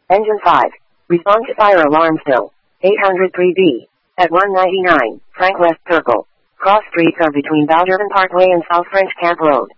Engine 5. Respond to fire alarm still. 803B. At 199, Frank West Circle. Cross streets are between Baldervan Parkway and South French Camp Road.